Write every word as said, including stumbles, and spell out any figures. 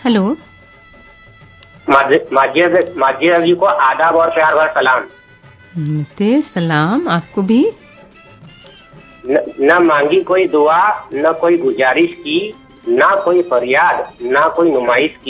Hello. Majid जी को आदाब और प्यार भरा सलाम। नमस्ते, सलाम आपको भी। न, न मांगी कोई दुआ, न कोई गुजारिश की, ना कोई फरियाद, ना कोई नुमाइश की।